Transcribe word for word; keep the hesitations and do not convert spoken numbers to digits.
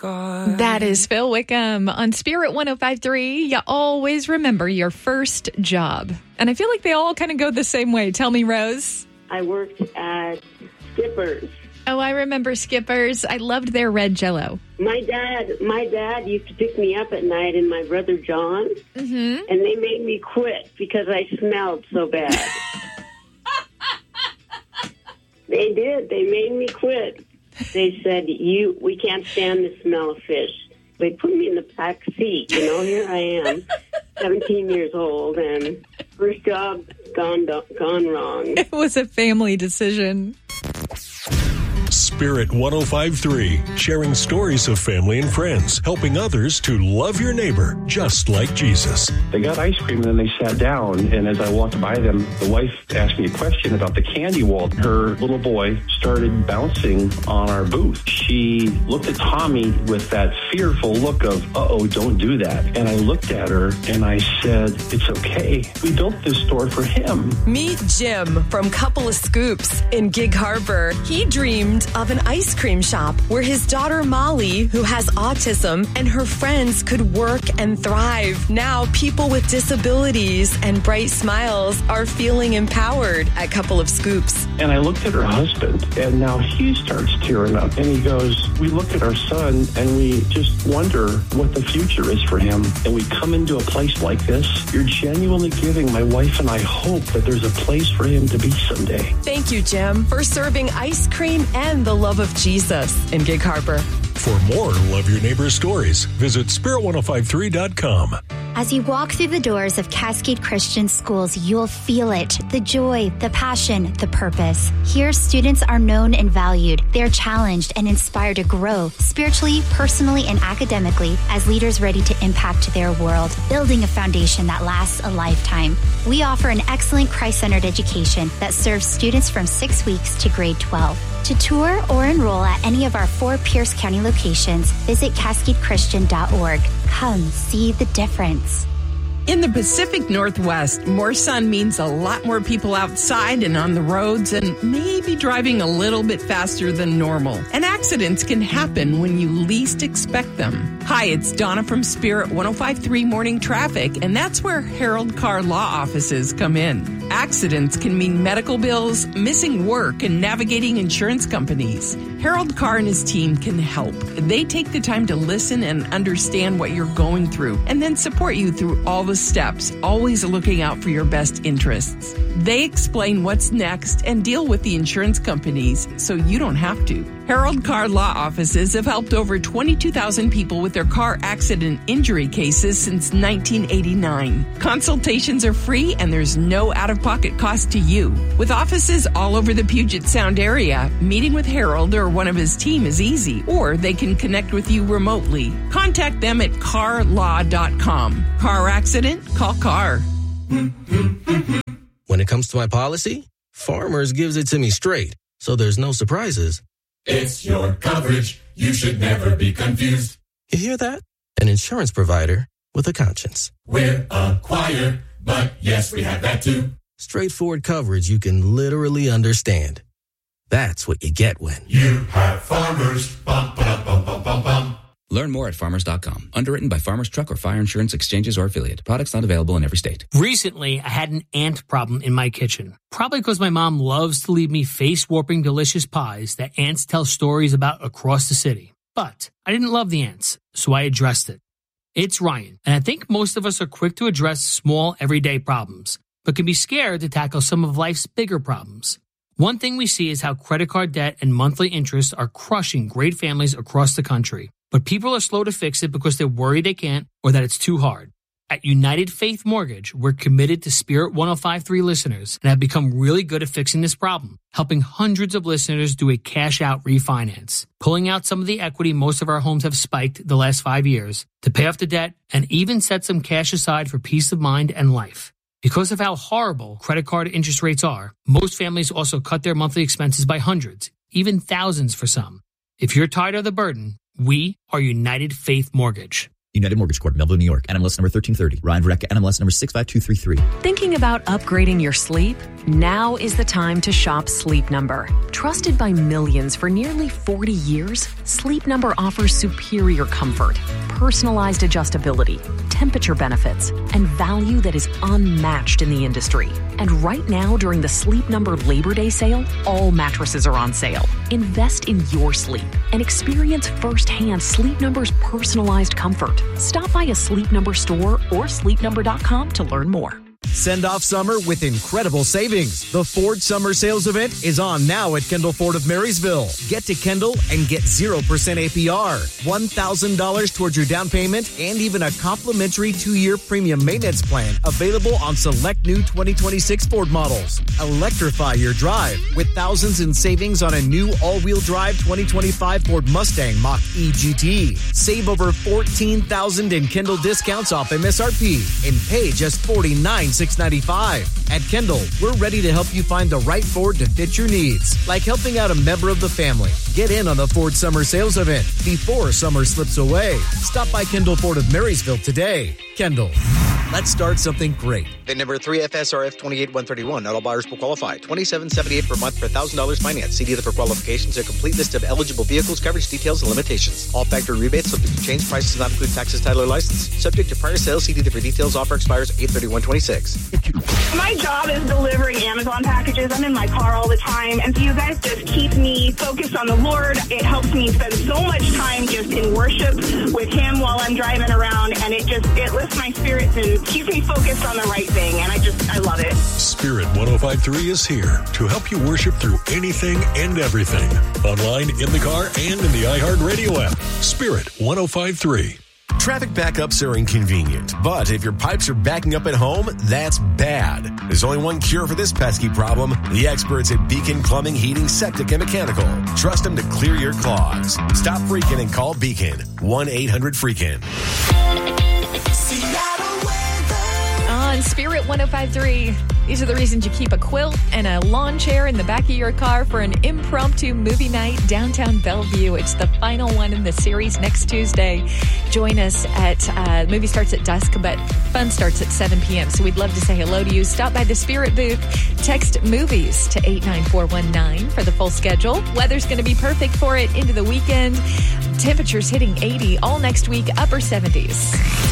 God. That is Phil Wickham on Spirit one oh five point three. You always remember your first job. And I feel like they all kind of go the same way. Tell me, Rose. I worked at Skipper's. Oh, I remember Skipper's. I loved their red Jell-O. My dad, my dad used to pick me up at night, and my brother John, mm-hmm. and they made me quit because I smelled so bad. They did. They made me quit. They said, "You, we can't stand the smell of fish." They put me in the back seat. You know, here I am, seventeen years old, and first job gone gone wrong. It was a family decision. Spirit one oh five point three, sharing stories of family and friends, helping others to love your neighbor just like Jesus. They got ice cream and then they sat down, and as I walked by them, the wife asked me a question about the candy wall. Her little boy started bouncing on our booth. She looked at Tommy with that fearful look of, uh-oh, don't do that. And I looked at her and I said, it's okay. We built this store for him. Meet Jim from Couple of Scoops in Gig Harbor. He dreamed of an ice cream shop where his daughter Molly, who has autism, and her friends could work and thrive. Now people with disabilities and bright smiles are feeling empowered at Couple of Scoops. And I looked at her husband, and now he starts tearing up. And he goes, we look at our son, and we just wonder what the future is for him. And we come into a place like this. You're genuinely giving my wife and I hope that there's a place for him to be someday. Thank you, Jim, for serving ice cream and the love of Jesus in Gig Harbor. For more Love Your Neighbor stories, visit spirit ten fifty-three dot com. As you walk through the doors of Cascade Christian Schools, you'll feel it, the joy, the passion, the purpose. Here, students are known and valued. They're challenged and inspired to grow spiritually, personally, and academically as leaders ready to impact their world, building a foundation that lasts a lifetime. We offer an excellent Christ-centered education that serves students from six weeks to grade twelve. To tour or enroll at any of our four Pierce County locations, visit cascade christian dot org. Come see the difference. In the Pacific Northwest, more sun means a lot more people outside and on the roads and maybe driving a little bit faster than normal. And accidents can happen when you least expect them. Hi, it's Donna from Spirit one oh five point three Morning Traffic, and that's where Harold Carr Law Offices come in. Accidents can mean medical bills, missing work, and navigating insurance companies. Harold Carr and his team can help. They take the time to listen and understand what you're going through and then support you through all the steps, always looking out for your best interests. They explain what's next and deal with the insurance companies so you don't have to. Harold Carr Law Offices have helped over twenty-two thousand people with their car accident injury cases since nineteen eighty-nine. Consultations are free and there's no out-of-pocket cost to you. With offices all over the Puget Sound area, meeting with Harold or one of his team is easy, or they can connect with you remotely. Contact them at car law dot com. Car accident? Call Carr. When it comes to my policy, Farmers gives it to me straight, so there's no surprises. It's your coverage. You should never be confused. You hear that? An insurance provider with a conscience. We're a choir, but yes, we have that too. Straightforward coverage you can literally understand. That's what you get when you have Farmers. Bum, bum, bum, bum, bum, bum. Learn more at farmers dot com. Underwritten by Farmers Truck or Fire Insurance Exchanges or Affiliate. Products not available in every state. Recently, I had an ant problem in my kitchen. Probably because my mom loves to leave me face-warping delicious pies that ants tell stories about across the city. But I didn't love the ants, so I addressed it. It's Ryan, and I think most of us are quick to address small, everyday problems, but can be scared to tackle some of life's bigger problems. One thing we see is how credit card debt and monthly interest are crushing great families across the country. But people are slow to fix it because they're worried they can't or that it's too hard. At United Faith Mortgage, we're committed to Spirit one oh five point three listeners and have become really good at fixing this problem, helping hundreds of listeners do a cash-out refinance, pulling out some of the equity most of our homes have spiked the last five years to pay off the debt and even set some cash aside for peace of mind and life. Because of how horrible credit card interest rates are, most families also cut their monthly expenses by hundreds, even thousands for some. If you're tired of the burden, we are United Faith Mortgage. United Mortgage Corp, Melville, New York. N M L S number thirteen thirty. Ryan Verrecka, N M L S number six five two three three. Thinking about upgrading your sleep? Now is the time to shop Sleep Number. Trusted by millions for nearly forty years, Sleep Number offers superior comfort, personalized adjustability, temperature benefits, and value that is unmatched in the industry. And right now, during the Sleep Number Labor Day sale, all mattresses are on sale. Invest in your sleep and experience firsthand Sleep Number's personalized comfort. Stop by a Sleep Number store or sleep number dot com to learn more. Send off summer with incredible savings. The Ford Summer Sales Event is on now at Kendall Ford of Marysville. Get to Kendall and get zero percent A P R, one thousand dollars towards your down payment, and even a complimentary two-year premium maintenance plan available on select new twenty twenty-six Ford models. Electrify your drive with thousands in savings on a new all-wheel drive twenty twenty-five Ford Mustang Mach-E G T. Save over fourteen thousand dollars in Kendall discounts off M S R P and pay just forty-nine dollars and six ninety-five. At Kendall, we're ready to help you find the right Ford to fit your needs, like helping out a member of the family. Get in on the Ford Summer Sales Event before summer slips away. Stop by Kendall Ford of Marysville today. Kendall, let's start something great. VIN number three F S R F two eight one three one. Not all buyers will qualify. twenty-seven seventy-eight per month for one thousand dollars finance. See dealer for qualifications. A complete list of eligible vehicles, coverage details, and limitations. All factory rebates subject to change. Prices do not include taxes, title, or license. Subject to prior sales. See dealer for details. Offer expires eight thirty-one twenty-six. My job is delivering Amazon packages. I'm in my car all the time. And so you guys just keep me focused on the Lord. It helps me spend so much time just in worship with Him while I'm driving around. And it just, it lifts my spirits and keeps me focused on the right thing. And I just, I love it. Spirit ten fifty-three is here to help you worship through anything and everything. Online, in the car, and in the iHeartRadio app. Spirit ten fifty-three. Traffic backups are inconvenient, but if your pipes are backing up at home, that's bad. There's only one cure for this pesky problem. The experts at Beacon Plumbing, Heating, Septic, and Mechanical. Trust them to clear your clogs. Stop freaking and call Beacon. one eight hundred freakin. On Spirit ten fifty-three, these are the reasons you keep a quilt and a lawn chair in the back of your car for an impromptu movie night downtown Bellevue. It's the final one in the series next Tuesday. Join us at, uh, the movie starts at dusk, but fun starts at seven p.m. So we'd love to say hello to you. Stop by the Spirit booth. Text movies to eight nine four one nine for the full schedule. Weather's going to be perfect for it into the weekend. Temperatures hitting eighty all next week, upper seventies.